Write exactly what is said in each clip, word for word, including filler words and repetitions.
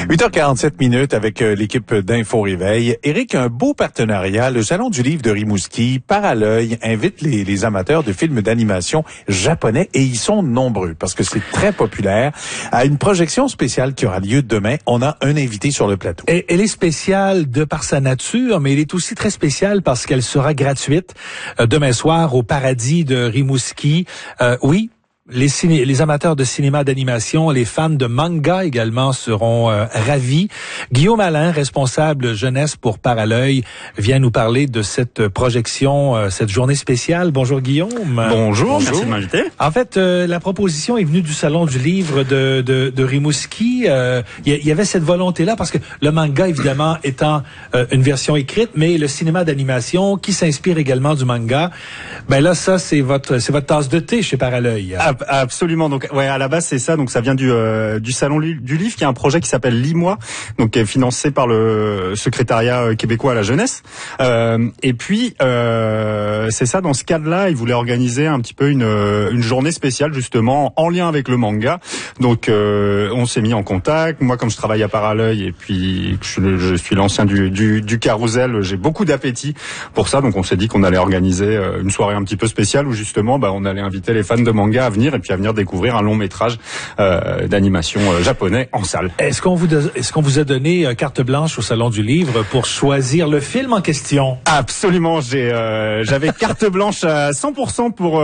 huit heures quarante-sept minutes avec euh, l'équipe d'Info Réveil. Éric, un beau partenariat. Le Salon du livre de Rimouski, Paralœil, invite les, les amateurs de films d'animation japonais, et ils sont nombreux parce que c'est très populaire, à une projection spéciale qui aura lieu demain. On a un invité sur le plateau. Et, elle est spéciale de par sa nature, mais elle est aussi très spéciale parce qu'elle sera gratuite euh, demain soir au Paradis de Rimouski. Euh, oui. Les, ciné, les amateurs de cinéma d'animation, les fans de manga également seront euh, ravis. Guillaume Alain, responsable jeunesse pour Paralœil, vient nous parler de cette projection, euh, cette journée spéciale. Bonjour Guillaume. Bonjour, merci de m'inviter. En fait, euh, la proposition est venue du Salon du livre de, de, de Rimouski. Euh, il y, y avait cette volonté-là parce que le manga, évidemment, étant euh, une version écrite, mais le cinéma d'animation qui s'inspire également du manga, ben là, ça, c'est votre, c'est votre tasse de thé chez Paralœil. Ah, absolument. Donc, ouais, à la base, c'est ça. Donc, ça vient du euh, du salon du livre, qui est un projet qui s'appelle Lis-moi, donc qui est financé par le secrétariat québécois à la jeunesse. Euh, et puis, euh, c'est ça. Dans ce cadre-là, ils voulaient organiser un petit peu une une journée spéciale, justement, en lien avec le manga. Donc, euh, on s'est mis en contact. Moi, comme je travaille à Paralœil et puis je, je suis l'ancien du du, du Carousel, j'ai beaucoup d'appétit pour ça. Donc, on s'est dit qu'on allait organiser une soirée un petit peu spéciale où justement, bah, on allait inviter les fans de manga à venir et puis à venir découvrir un long métrage euh, d'animation euh, japonais en salle. Est-ce qu'on vous est-ce qu'on vous a donné euh, carte blanche au Salon du livre pour choisir le film en question? Absolument, j'ai euh, j'avais carte blanche à cent pour cent pour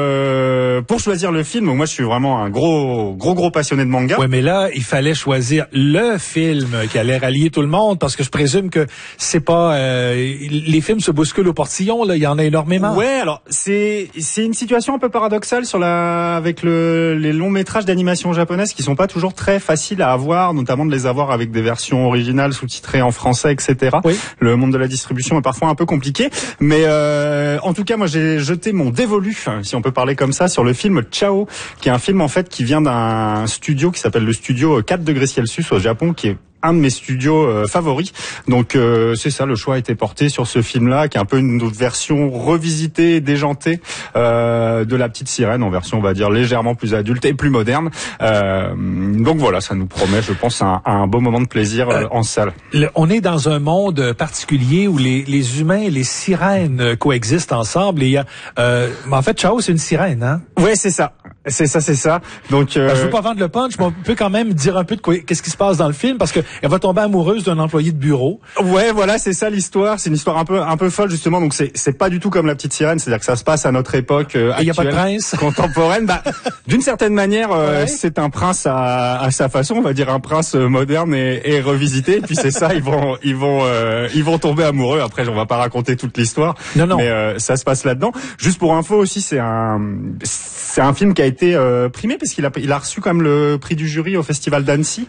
euh, pour choisir le film. Moi, je suis vraiment un gros gros gros passionné de manga. Ouais, mais là, il fallait choisir le film qui allait rallier tout le monde, parce que je présume que c'est pas euh, les films se bousculent au portillon, là, il y en a énormément. Ouais, alors c'est c'est une situation un peu paradoxale sur la avec le, les longs métrages d'animation japonaises qui sont pas toujours très faciles à avoir, notamment de les avoir avec des versions originales sous-titrées en français, et cetera. Oui. Le monde de la distribution est parfois un peu compliqué, mais euh, en tout cas, moi j'ai jeté mon dévolu, si on peut parler comme ça, sur le film Ciao, qui est un film en fait qui vient d'un studio qui s'appelle le studio quatre degrés Celsius au Japon, qui est un de mes studios euh, favoris. Donc euh, c'est ça, le choix a été porté sur ce film-là, qui est un peu une autre version revisitée, déjantée euh, de La Petite Sirène, en version, on va dire, légèrement plus adulte et plus moderne. Euh, donc voilà, ça nous promet, je pense, un, un beau moment de plaisir euh, en salle. Le, on est dans un monde particulier où les, les humains et les sirènes coexistent ensemble. Et il y a, euh, en fait, Ciao, c'est une sirène, hein? Ouais, c'est ça. C'est ça, c'est ça. Donc, euh... je veux pas vendre le punch, mais on peut quand même dire un peu de quoi, qu'est-ce qui se passe dans le film, parce que elle va tomber amoureuse d'un employé de bureau. Ouais, voilà, c'est ça l'histoire. C'est une histoire un peu, un peu folle, justement. Donc, c'est, c'est pas du tout comme La Petite Sirène. C'est-à-dire que ça se passe à notre époque euh, actuelle, y a pas de prince contemporaine. Bah, d'une certaine manière, euh, ouais. c'est un prince à, à sa façon. On va dire un prince moderne et, et revisité. Et puis c'est ça, ils vont, ils vont, euh, ils vont tomber amoureux. Après, on va pas raconter toute l'histoire. Non, non. Mais euh, ça se passe là-dedans. Juste pour info aussi, c'est un, c'est un film qui a été euh, primé, parce qu'il a, il a reçu quand même le prix du jury au Festival d'Annecy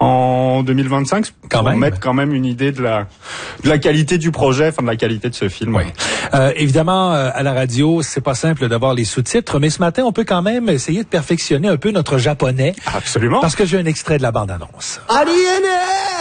en deux mille vingt-cinq. Quand pour même. mettre quand même une idée de la, de la qualité du projet, enfin de la qualité de ce film. Oui. Euh, évidemment, euh, à la radio, c'est pas simple d'avoir les sous-titres, mais ce matin, on peut quand même essayer de perfectionner un peu notre japonais. Absolument. Parce que j'ai un extrait de la bande-annonce. Aliéné!